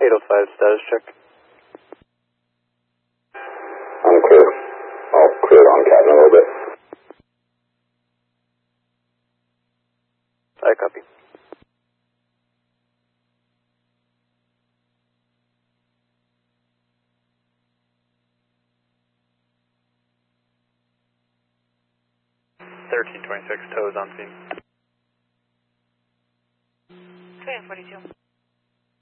805 status check. I'm clear. I'll clear on cabin a little bit. I copy. $1326 tows on scene. 342.